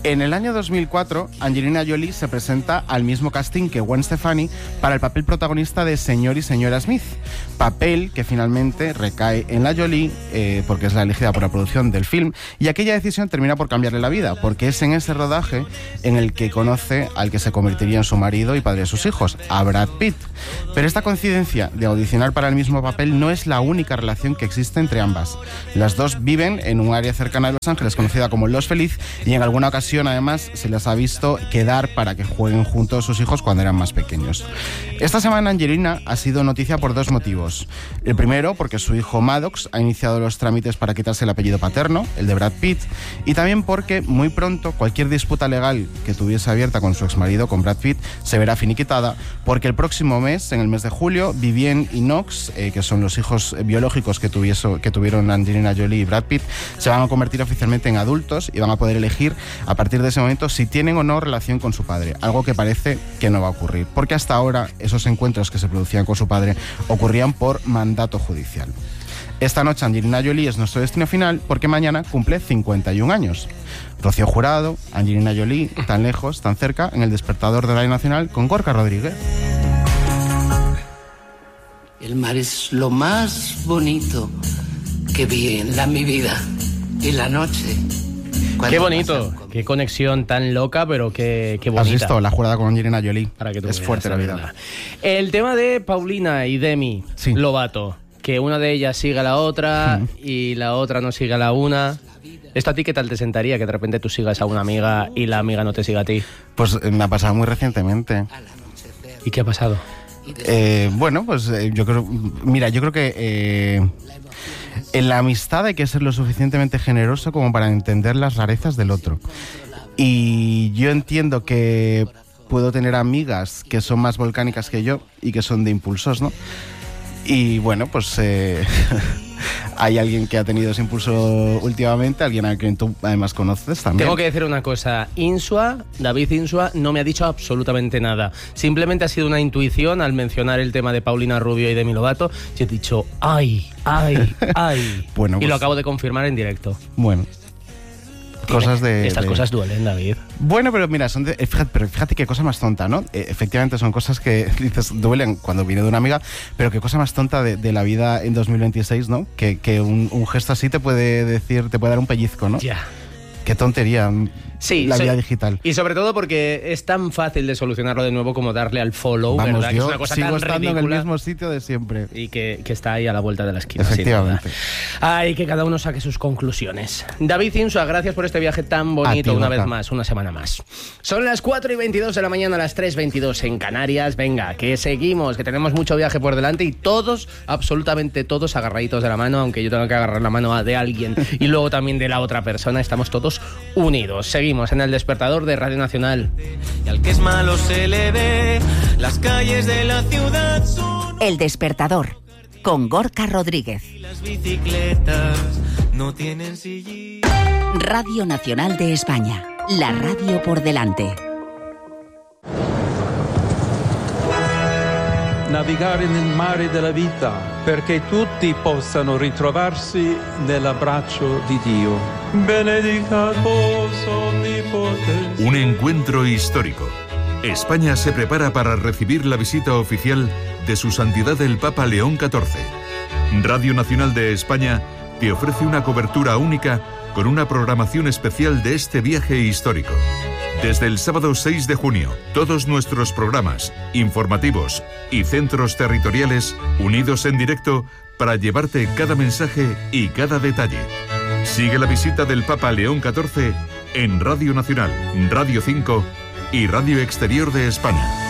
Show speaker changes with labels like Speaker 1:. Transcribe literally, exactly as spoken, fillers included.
Speaker 1: En el año dos mil cuatro, Angelina Jolie se presenta al mismo casting que Gwen Stefani para el papel protagonista de Señor y Señora Smith, papel que finalmente recae en la Jolie eh, porque es la elegida por la producción del film, y aquella decisión termina por cambiarle la vida, porque es en ese rodaje en el que conoce al que se convertiría en su marido y padre de sus hijos, a Brad Pitt. Pero esta coincidencia de audicionar para el mismo papel no es la única relación que existe entre ambas. Las dos viven en un área cercana de Los Ángeles conocida como Los Feliz, y en alguna ocasión además se les ha visto quedar para que jueguen juntos sus hijos cuando eran más pequeños. Esta semana Angelina ha sido noticia por dos motivos. El primero, porque su hijo Maddox ha iniciado los trámites para quitarse el apellido paterno, el de Brad Pitt, y también porque muy pronto cualquier disputa legal que tuviese abierta con su exmarido, con Brad Pitt, se verá finiquitada, porque el próximo mes, en el mes de julio, Vivienne y Knox, eh, que son los hijos biológicos que, tuvieso, que tuvieron Angelina Jolie y Brad Pitt, se van a convertir oficialmente en adultos y van a poder elegir a partir de ese momento si tienen o no relación con su padre, algo que parece que no va a ocurrir, porque hasta ahora esos encuentros que se producían con su padre ocurrían por mandato judicial. Esta noche Angelina Jolie es nuestro destino final porque mañana cumple cincuenta y un años. Rocío Jurado, Angelina Jolie, tan lejos, tan cerca, en el despertador de Radio Nacional con Gorka Rodríguez.
Speaker 2: El mar es lo más bonito que vi en la, mi vida. Y la noche...
Speaker 3: Qué bonito, qué conexión tan loca, pero qué, qué bonita.
Speaker 1: ¿Has visto La Jurada con Angelina Jolie?
Speaker 3: Para que tú
Speaker 1: es
Speaker 3: veas,
Speaker 1: fuerte la vida.
Speaker 3: Verdad. El tema de Paulina y Demi
Speaker 1: sí.
Speaker 3: Lovato, que una de ellas siga a la otra mm. y la otra no siga a la una. ¿Esto a ti qué tal te sentaría, que de repente tú sigas a una amiga y la amiga no te siga a ti?
Speaker 1: Pues eh, me ha pasado muy recientemente.
Speaker 3: ¿Y qué ha pasado?
Speaker 1: Eh, bueno, pues eh, yo creo... Mira, yo creo que... Eh, en la amistad hay que ser lo suficientemente generoso como para entender las rarezas del otro. Y yo entiendo que puedo tener amigas que son más volcánicas que yo y que son de impulsos, ¿no? Y bueno, pues eh, hay alguien que ha tenido ese impulso últimamente, alguien a quien tú además conoces también.
Speaker 3: Tengo que decir una cosa, Insua, David Insua, no me ha dicho absolutamente nada. Simplemente ha sido una intuición al mencionar el tema de Paulina Rubio y Demi Lovato. Yo he dicho, ay, ay, ay.
Speaker 1: Bueno, pues,
Speaker 3: y lo acabo de confirmar en directo.
Speaker 1: Bueno. Cosas de,
Speaker 3: Estas
Speaker 1: de...
Speaker 3: cosas duelen, David.
Speaker 1: Bueno, pero mira, son de, fíjate, pero fíjate qué cosa más tonta, ¿no? Eh, efectivamente son cosas que dices duelen cuando viene de una amiga, pero qué cosa más tonta de, de la vida en dos mil veintiséis, ¿no? Que, que un, un gesto así te puede decir, te puede dar un pellizco, ¿no?
Speaker 3: Ya.
Speaker 1: Qué tontería. Sí, la vida
Speaker 3: sí.
Speaker 1: digital.
Speaker 3: Y sobre todo porque es tan fácil de solucionarlo de nuevo como darle al follow,
Speaker 1: Vamos,
Speaker 3: ¿verdad?
Speaker 1: Yo
Speaker 3: que es una cosa
Speaker 1: sigo
Speaker 3: tan
Speaker 1: estando
Speaker 3: ridícula
Speaker 1: en el mismo sitio de siempre.
Speaker 3: Y que, que está ahí a la vuelta de la esquina.
Speaker 1: Efectivamente.
Speaker 3: Ay, que cada uno saque sus conclusiones. David Insua, gracias por este viaje tan bonito
Speaker 1: ti,
Speaker 3: una
Speaker 1: Gorka.
Speaker 3: vez más, una semana más. Son las cuatro y veintidós de la mañana, las tres y veintidós en Canarias. Venga, que seguimos, que tenemos mucho viaje por delante y todos, absolutamente todos, agarraditos de la mano, aunque yo tenga que agarrar la mano de alguien y luego también de la otra persona, estamos todos unidos. Seguimos en el despertador de Radio Nacional.
Speaker 4: Y al que es malo se le ve, las calles de la ciudad son...
Speaker 5: El despertador, con Gorka Rodríguez.
Speaker 4: Y las bicicletas no tienen sillín.
Speaker 5: Radio Nacional de España, la radio por delante.
Speaker 6: Navigare nel mare della vita, perché tutti possano ritrovarsi nell'abbraccio di Dio. Benedicat vos omnipotens.
Speaker 7: Un encuentro histórico. España se prepara para recibir la visita oficial de Su Santidad el Papa León catorce. Radio Nacional de España te ofrece una cobertura única con una programación especial de este viaje histórico. Desde el sábado seis de junio, todos nuestros programas, informativos y centros territoriales unidos en directo para llevarte cada mensaje y cada detalle. Sigue la visita del Papa León catorce en Radio Nacional, Radio cinco y Radio Exterior de España.